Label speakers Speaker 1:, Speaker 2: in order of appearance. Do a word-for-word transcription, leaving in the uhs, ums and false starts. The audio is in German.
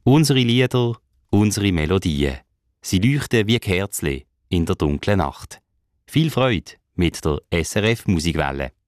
Speaker 1: Unsere Lieder, unsere Melodien. Sie leuchten wie Kerzen in der dunklen Nacht. Viel Freude mit der S R F Musikwelle.